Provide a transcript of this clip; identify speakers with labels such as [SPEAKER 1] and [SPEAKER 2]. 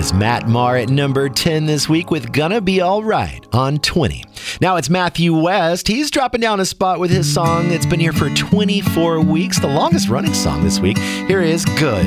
[SPEAKER 1] is Matt Maher at number 10 this week with Gonna Be Alright on 20. Now it's Matthew West. He's dropping down a spot with his song. It's been here for 24 weeks, the longest running song this week. Here is Good.